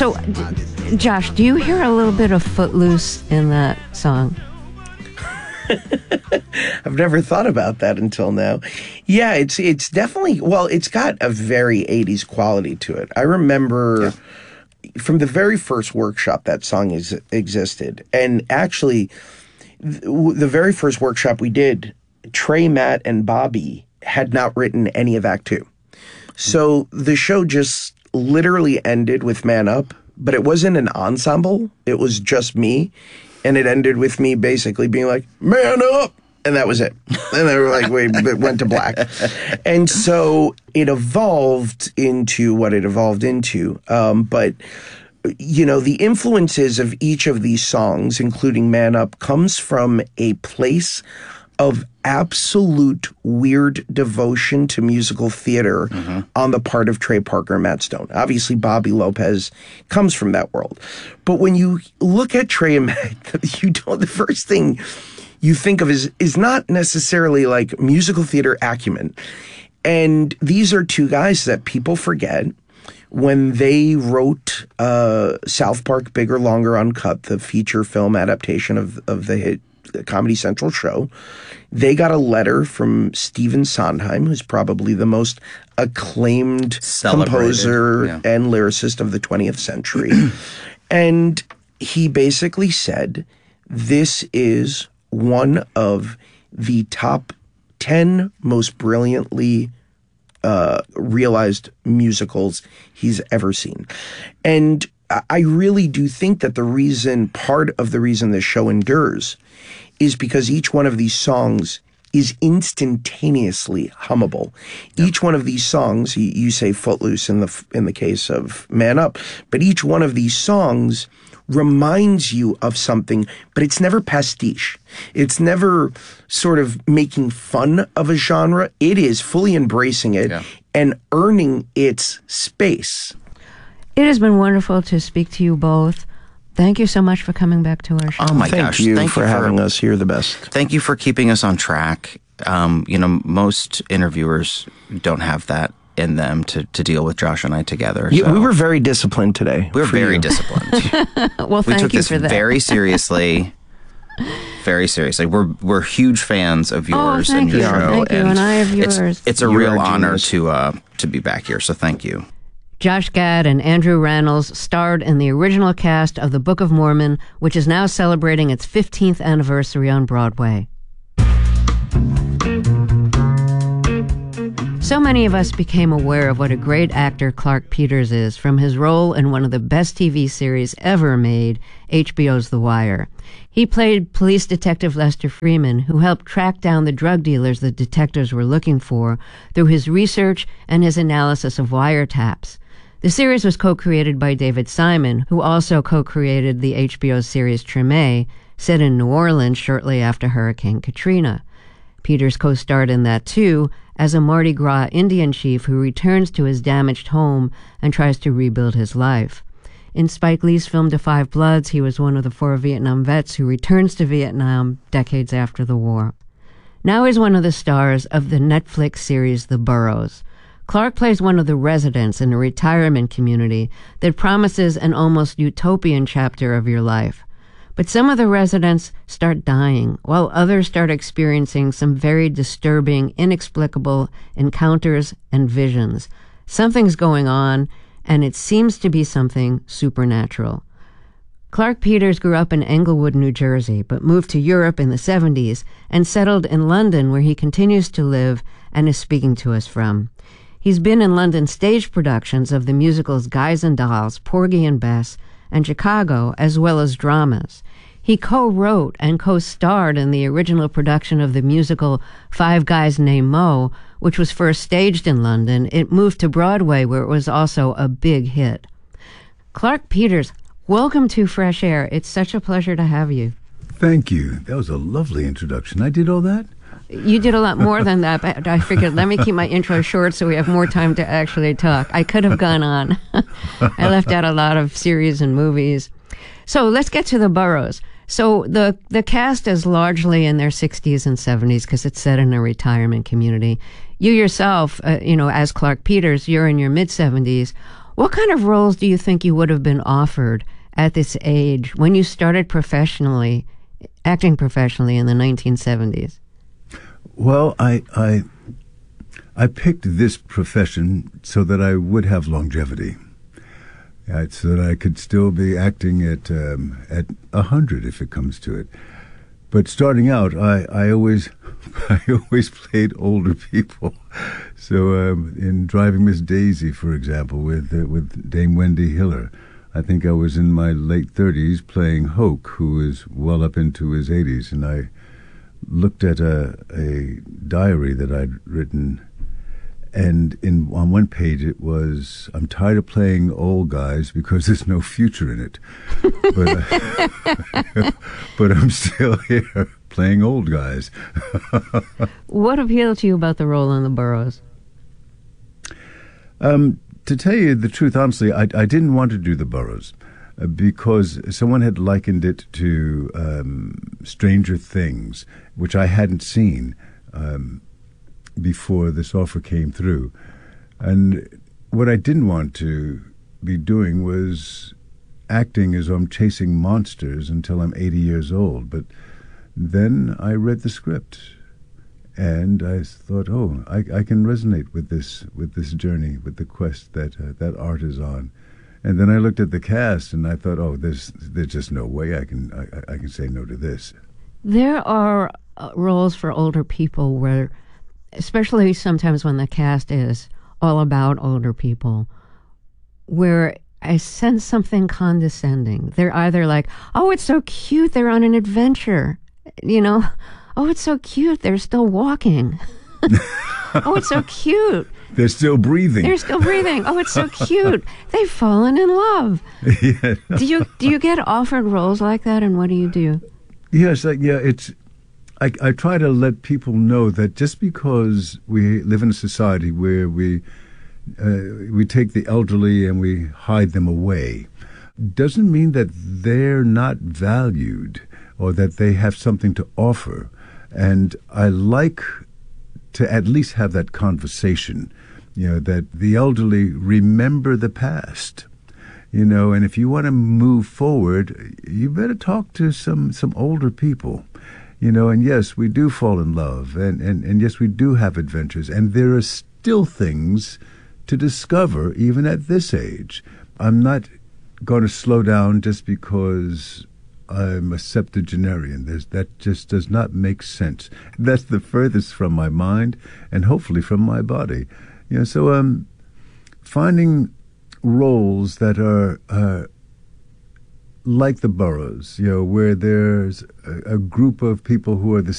So, Josh, do you hear a little bit of Footloose in that song? I've never thought about that until now. Yeah, it's definitely, well, it's got a very 80s quality to it. I remember from the very first workshop that song existed. And actually, the very first workshop we did, Trey, Matt, and Bobby had not written any of Act Two. So the show just literally ended with Man Up, but it wasn't an ensemble. It was just me. And it ended with me basically being like, man up! And that was it. And they were like, it went to black. And so it evolved into what it evolved into. But, you know, the influences of each of these songs, including Man Up, comes from a place of absolute weird devotion to musical theater on the part of Trey Parker and Matt Stone. Obviously, Bobby Lopez comes from that world. But when you look at Trey and Matt, the first thing you think of is not necessarily like musical theater acumen. And these are two guys that people forget. When they wrote South Park Bigger, Longer, Uncut, the feature film adaptation of the hit Comedy Central show, they got a letter from Stephen Sondheim, who's probably the most acclaimed composer and lyricist of the 20th century. And he basically said, this is one of the top 10 most brilliantly realized musicals he's ever seen. And I really do think that part of the reason this show endures is because each one of these songs is instantaneously hummable. Yep. Each one of these songs, you say Footloose in the case of Man Up, but each one of these songs reminds you of something, but it's never pastiche. It's never sort of making fun of a genre. It is fully embracing it and earning its space. It has been wonderful to speak to you both. Thank you so much for coming back to our show. Oh my gosh. Thank you for having us. You're the best. Thank you for keeping us on track. You know, most interviewers don't have that in them to deal with Josh and I together. Yeah, we were very disciplined today. We were very disciplined. Well, we thank took you this for that. very seriously. Very seriously. We're huge fans of yours and your show. Thank you, and I of yours. It's a real honor to be back here, so thank you. Josh Gad and Andrew Rannells starred in the original cast of The Book of Mormon, which is now celebrating its 15th anniversary on Broadway. So many of us became aware of what a great actor Clark Peters is from his role in one of the best TV series ever made, HBO's The Wire. He played police detective Lester Freeman, who helped track down the drug dealers the detectives were looking for through his research and his analysis of wiretaps. The series was co-created by David Simon, who also co-created the HBO series Treme, set in New Orleans shortly after Hurricane Katrina. Peters co-starred in that too, as a Mardi Gras Indian chief who returns to his damaged home and tries to rebuild his life. In Spike Lee's film Da 5 Bloods, he was one of the 4 Vietnam vets who returns to Vietnam decades after the war. Now he's one of the stars of the Netflix series The Burrows. Clark plays one of the residents in a retirement community that promises an almost utopian chapter of your life. But some of the residents start dying, while others start experiencing some very disturbing, inexplicable encounters and visions. Something's going on, and it seems to be something supernatural. Clark Peters grew up in Englewood, New Jersey, but moved to Europe in the 70s and settled in London, where he continues to live and is speaking to us from. He's been in London stage productions of the musicals Guys and Dolls, Porgy and Bess, and Chicago, as well as dramas. He co-wrote and co-starred in the original production of the musical Five Guys Named Mo, which was first staged in London. It moved to Broadway, where it was also a big hit. Clark Peters, welcome to Fresh Air. It's such a pleasure to have you. Thank you. That was a lovely introduction. I did all that? You did a lot more than that, but I figured let me keep my intro short so we have more time to actually talk. I could have gone on. I left out a lot of series and movies. So let's get to The Burrows. So the cast is largely in their 60s and 70s because it's set in a retirement community. You yourself, as Clark Peters, you're in your mid-70s. What kind of roles do you think you would have been offered at this age when you started acting professionally in the 1970s? Well, I picked this profession so that I would have longevity. So that I could still be acting at 100 if it comes to it. But starting out, I always played older people. So in Driving Miss Daisy, for example, with Dame Wendy Hiller, I think I was in my late 30s playing Hoke, who is well up into his 80s, and I looked at a diary that I'd written, and on one page it was, "I'm tired of playing old guys because there's no future in it." But I'm still here playing old guys. What appealed to you about the role in The Burroughs? To tell you the truth, honestly, I didn't want to do The Burroughs because someone had likened it to Stranger Things, which I hadn't seen before this offer came through. And what I didn't want to be doing was acting as though I'm chasing monsters until I'm 80 years old. But then I read the script, and I thought, oh, I can resonate with this journey, with the quest that art is on. And then I looked at the cast, and I thought, oh, there's just no way I can say no to this. There are roles for older people where, especially sometimes when the cast is all about older people, where I sense something condescending. They're either like, oh, it's so cute, they're on an adventure, Oh, it's so cute, they're still walking. Oh, it's so cute. They're still breathing. They're still breathing. Oh, it's so cute. They've fallen in love. Yeah. Do you get offered roles like that, and what do you do? Yes, I try to let people know that just because we live in a society where we take the elderly and we hide them away, doesn't mean that they're not valued or that they have something to offer. And I like to at least have that conversation, that the elderly remember the past, and if you want to move forward, you better talk to some older people, and yes, we do fall in love, and yes, we do have adventures, and there are still things to discover even at this age. I'm not going to slow down just because I'm a septuagenarian. That just does not make sense. That's the furthest from my mind and hopefully from my body. So finding roles that are like The Burroughs, where there's a group of people who are the